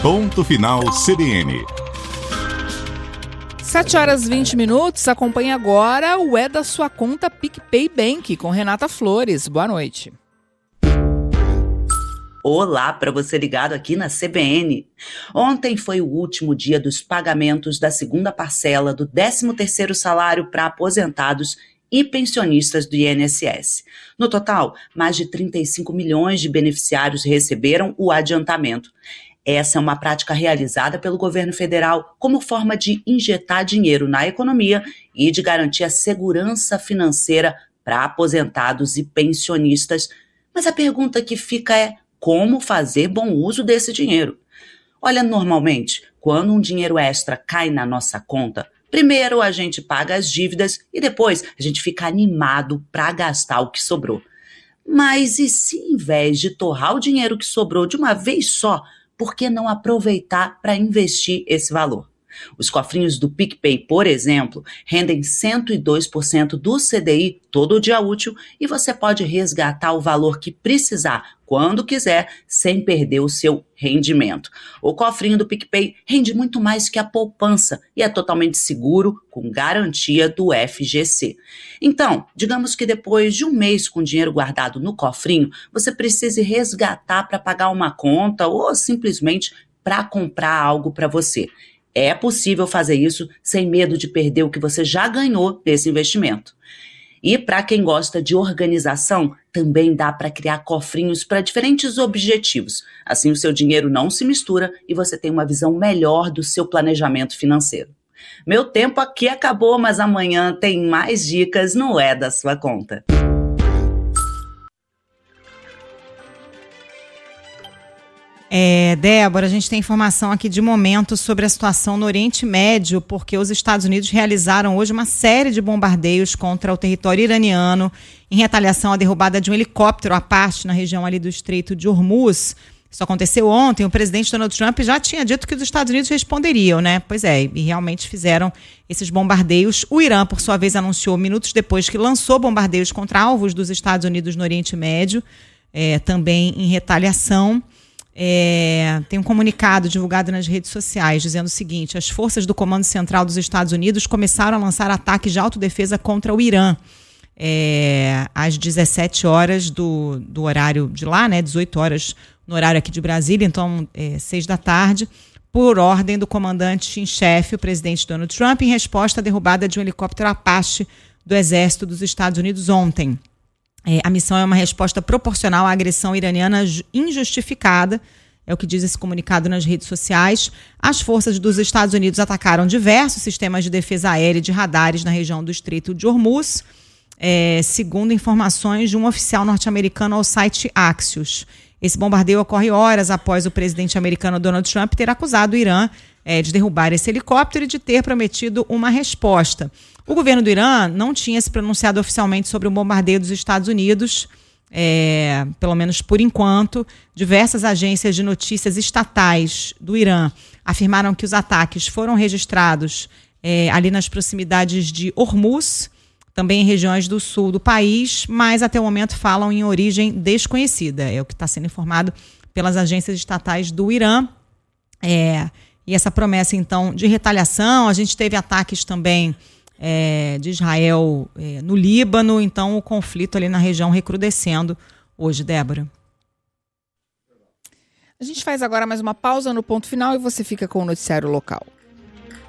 Ponto Final CBN. 7h20. Acompanhe agora o É da Sua Conta PicPay Bank com Renata Flores. Boa noite. Olá, para você ligado aqui na CBN. Ontem foi o último dia dos pagamentos da segunda parcela do 13º salário para aposentados e pensionistas do INSS. No total, mais de 35 milhões de beneficiários receberam o adiantamento. Essa é uma prática realizada pelo governo federal como forma de injetar dinheiro na economia e de garantir a segurança financeira para aposentados e pensionistas. Mas a pergunta que fica é: como fazer bom uso desse dinheiro? Olha, normalmente, quando um dinheiro extra cai na nossa conta, primeiro a gente paga as dívidas e depois a gente fica animado para gastar o que sobrou. Mas e se em vez de torrar o dinheiro que sobrou de uma vez só, por que não aproveitar para investir esse valor? Os cofrinhos do PicPay, por exemplo, rendem 102% do CDI todo dia útil e você pode resgatar o valor que precisar, quando quiser, sem perder o seu rendimento. O cofrinho do PicPay rende muito mais que a poupança e é totalmente seguro, com garantia do FGC. Então, digamos que depois de um mês com dinheiro guardado no cofrinho, você precise resgatar para pagar uma conta ou simplesmente para comprar algo para você. É possível fazer isso sem medo de perder o que você já ganhou nesse investimento. E para quem gosta de organização, também dá para criar cofrinhos para diferentes objetivos. Assim o seu dinheiro não se mistura e você tem uma visão melhor do seu planejamento financeiro. Meu tempo aqui acabou, mas amanhã tem mais dicas no É da Sua Conta. Débora, a gente tem informação aqui de momento sobre a situação no Oriente Médio, porque os Estados Unidos realizaram hoje uma série de bombardeios contra o território iraniano em retaliação à derrubada de um helicóptero à parte na região ali do Estreito de Hormuz. Isso aconteceu ontem. O presidente Donald Trump já tinha dito que os Estados Unidos responderiam, né? Pois é, e realmente fizeram esses bombardeios. O Irã, por sua vez, anunciou minutos depois que lançou bombardeios contra alvos dos Estados Unidos no Oriente Médio, também em retaliação. Tem um comunicado divulgado nas redes sociais dizendo o seguinte: as forças do Comando Central dos Estados Unidos começaram a lançar ataques de autodefesa contra o Irã às 17 horas do horário de lá, né, 18 horas no horário aqui de Brasília, então 6 da tarde, por ordem do comandante em chefe, o presidente Donald Trump, em resposta à derrubada de um helicóptero Apache do Exército dos Estados Unidos ontem. A missão é uma resposta proporcional à agressão iraniana injustificada, é o que diz esse comunicado nas redes sociais. As forças dos Estados Unidos atacaram diversos sistemas de defesa aérea e de radares na região do Estreito de Hormuz, segundo informações de um oficial norte-americano ao site Axios. Esse bombardeio ocorre horas após o presidente americano Donald Trump ter acusado o Irã de derrubar esse helicóptero e de ter prometido uma resposta. O governo do Irã não tinha se pronunciado oficialmente sobre o bombardeio dos Estados Unidos, pelo menos por enquanto. Diversas agências de notícias estatais do Irã afirmaram que os ataques foram registrados ali nas proximidades de Hormuz, também em regiões do sul do país, mas até o momento falam em origem desconhecida. É o que está sendo informado pelas agências estatais do Irã. E essa promessa, então, de retaliação. A gente teve ataques também de Israel no Líbano, então o conflito ali na região recrudescendo hoje, Débora. A gente faz agora mais uma pausa no Ponto Final e você fica com o noticiário local.